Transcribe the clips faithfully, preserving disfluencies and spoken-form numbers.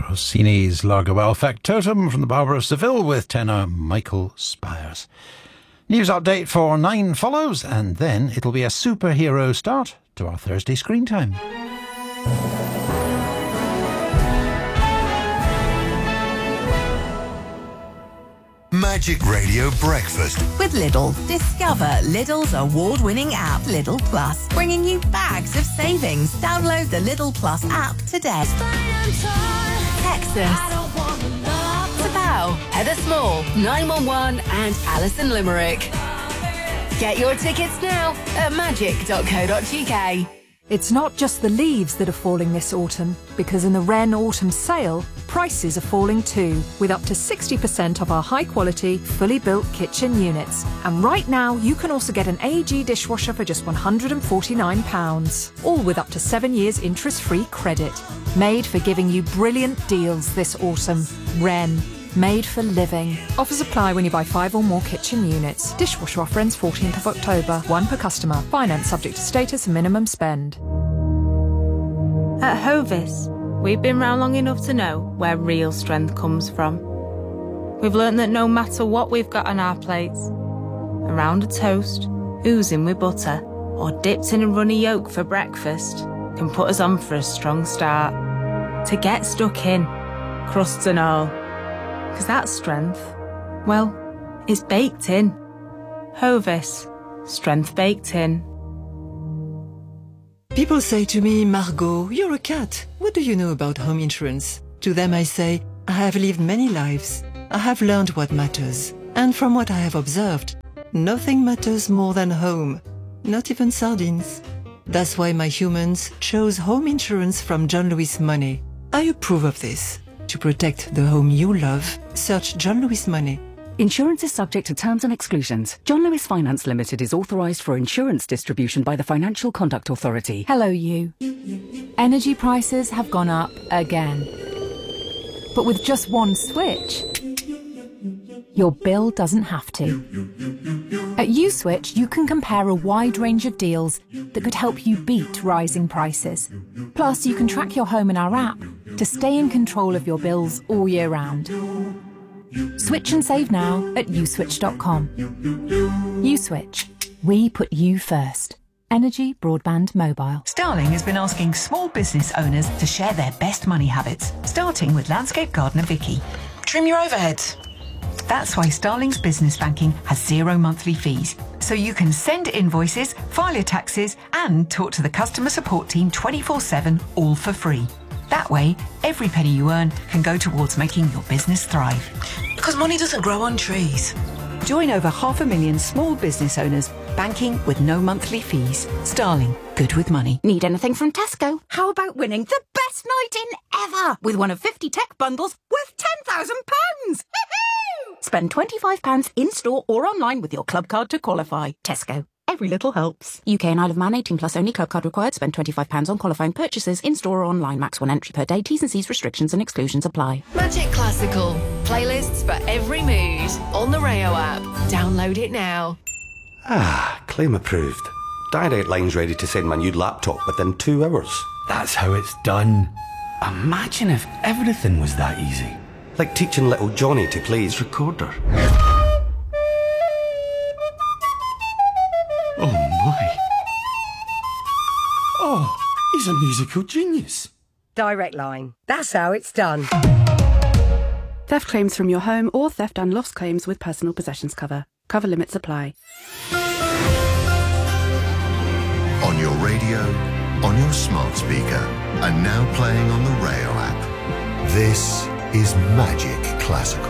Rossini's Largowel Factotum from the Barber of Seville with tenor Michael Spires. News update for nine follows, and then it'll be a superhero start to our Thursday screen time. Magic Radio Breakfast with Lidl. Discover Lidl's award-winning app, Lidl Plus, bringing you bags of savings. Download the Lidl Plus app today. Texas. Sabao, Heather Small, nine one one and Alison Limerick. Get your tickets now at magic dot co dot uk. It's not just the leaves that are falling this autumn, because in the Wren Autumn Sale, prices are falling too, with up to sixty percent off our high-quality, fully built kitchen units. And right now, you can also get an A E G dishwasher for just one hundred and forty-nine pounds, all with up to seven years interest-free credit. Made for giving you brilliant deals this autumn. Wren. Made for living. Offers apply when you buy five or more kitchen units. Dishwasher offer ends fourteenth of October. One per customer. Finance subject to status and minimum spend. At Hovis, we've been round long enough to know where real strength comes from. We've learnt that no matter what we've got on our plates, around a toast, oozing with butter, or dipped in a runny yolk for breakfast, can put us on for a strong start. To get stuck in, crusts and all. Because that strength, well, it's baked in. Hovis, strength baked in. People say to me, Margot, you're a cat. What do you know about home insurance? To them I say, I have lived many lives. I have learned what matters. And from what I have observed, nothing matters more than home. Not even sardines. That's why my humans chose home insurance from John Lewis Money. I approve of this. To protect the home you love, search John Lewis Money. Insurance is subject to terms and exclusions. John Lewis Finance Limited is authorised for insurance distribution by the Financial Conduct Authority. Hello, you. Energy prices have gone up again. But with just one switch, your bill doesn't have to. At USwitch, you can compare a wide range of deals that could help you beat rising prices. Plus, you can track your home in our app to stay in control of your bills all year round. Switch and save now at uswitch dot com. USwitch. We put you first. Energy, broadband, mobile. Starling has been asking small business owners to share their best money habits, starting with landscape gardener Vicky. Trim your overheads. That's why Starling's business banking has zero monthly fees. So you can send invoices, file your taxes, and talk to the customer support team twenty-four seven, all for free. That way, every penny you earn can go towards making your business thrive. Because money doesn't grow on trees. Join over half a million small business owners banking with no monthly fees. Starling, good with money. Need anything from Tesco? How about winning the best night in ever with one of fifty tech bundles worth ten thousand pounds? Spend twenty-five pounds in-store or online with your club card to qualify. Tesco. Every little helps. U K and Isle of Man, eighteen plus only. Club card required. Spend twenty-five pounds on qualifying purchases in-store or online. Max one entry per day. T's and C's, restrictions and exclusions apply. Magic Classical. Playlists for every mood. On the Rayo app. Download it now. Ah, claim approved. Direct Line's ready to send my new laptop within two hours. That's how it's done. Imagine if everything was that easy. Like teaching little Johnny to play his recorder. Oh my. Oh, he's a musical genius. Direct Line. That's how it's done. Theft claims from your home or theft and loss claims with personal possessions cover. Cover limits apply. On your radio, on your smart speaker, and now playing on the Rayo app. This is Magic Classical.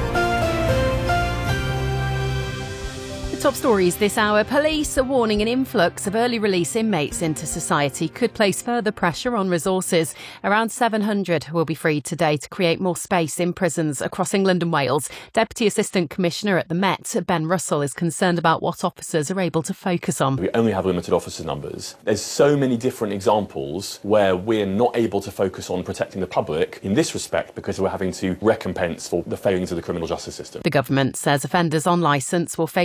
Top stories this hour. Police are warning an influx of early release inmates into society could place further pressure on resources. Around seven hundred will be freed today to create more space in prisons across England and Wales. Deputy Assistant Commissioner at the Met, Ben Russell, is concerned about what officers are able to focus on. We only have limited officer numbers. There's so many different examples where we're not able to focus on protecting the public in this respect because we're having to recompense for the failings of the criminal justice system. The government says offenders on licence will face the toughest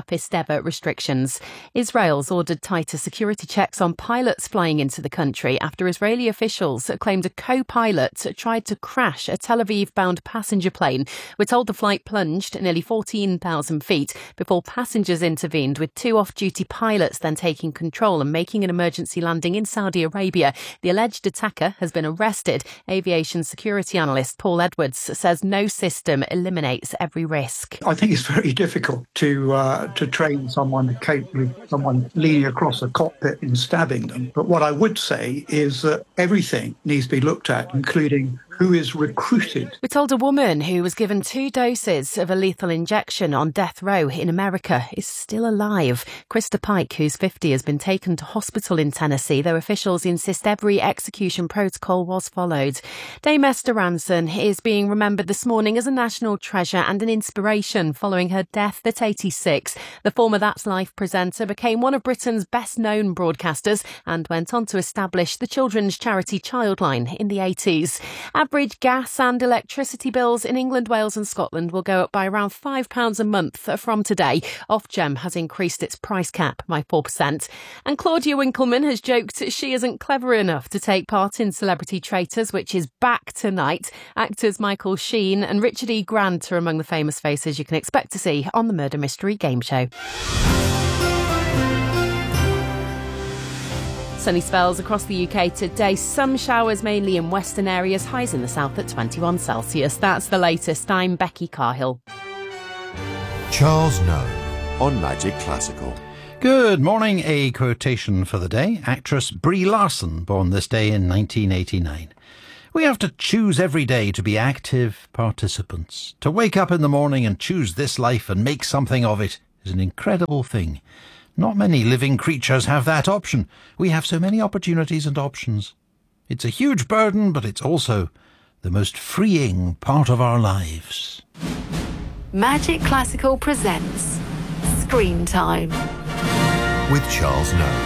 sharpest ever restrictions. Israel's ordered tighter security checks on pilots flying into the country after Israeli officials claimed a co-pilot tried to crash a Tel Aviv-bound passenger plane. We're told the flight plunged nearly fourteen thousand feet before passengers intervened, with two off-duty pilots then taking control and making an emergency landing in Saudi Arabia. The alleged attacker has been arrested. Aviation security analyst Paul Edwards says no system eliminates every risk. I think it's very difficult to uh, to train someone to cope with someone leaning across a cockpit and stabbing them. But what I would say is that everything needs to be looked at, including who is recruited. We're told a woman who was given two doses of a lethal injection on death row in America is still alive. Krista Pike, who's fifty, has been taken to hospital in Tennessee, though officials insist every execution protocol was followed. Dame Esther Ranson is being remembered this morning as a national treasure and an inspiration following her death at eighty-six. The former That's Life presenter became one of Britain's best-known broadcasters and went on to establish the children's charity Childline in the eighties. Average gas and electricity bills in England, Wales and Scotland will go up by around five pounds a month from today. Ofgem has increased its price cap by four percent. And Claudia Winkleman has joked she isn't clever enough to take part in Celebrity Traitors, which is back tonight. Actors Michael Sheen and Richard E. Grant are among the famous faces you can expect to see on the Murder Mystery Game Show. Sunny spells across the U K today. Some showers mainly in western areas. Highs in the south at twenty-one Celsius. That's the latest. I'm Becky Carhill. Charles Noe on Magic Classical. Good morning. A quotation for the day. Actress Brie Larson, born this day in nineteen eighty-nine. We have to choose every day to be active participants. To wake up in the morning and choose this life and make something of it is an incredible thing. Not many living creatures have that option. We have so many opportunities and options. It's a huge burden, but it's also the most freeing part of our lives. Magic Classical presents Screen Time with Charles Noe.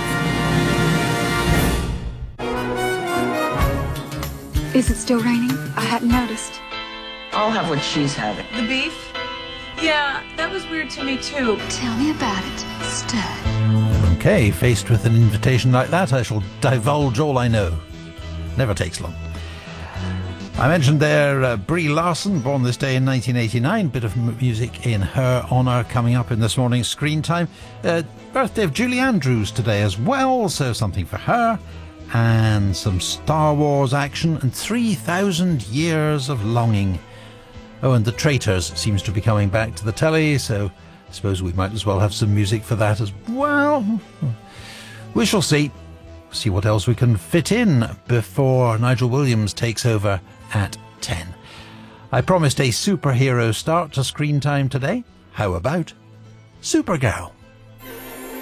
Is it still raining? I hadn't noticed. I'll have what she's having. The beef? Yeah, that was weird to me too. Tell me about it, Stud. Okay, faced with an invitation like that, I shall divulge all I know. Never takes long. I mentioned there uh, Brie Larson, born this day in nineteen eighty-nine. Bit of m- music in her honour coming up in this morning's Screen Time. Uh, birthday of Julie Andrews today as well, so something for her. And some Star Wars action and three thousand years of longing. Oh, and The Traitors seems to be coming back to the telly, so I suppose we might as well have some music for that as well. We shall see. See what else we can fit in before Nigel Williams takes over at ten. I promised a superhero start to Screen Time today. How about Supergirl?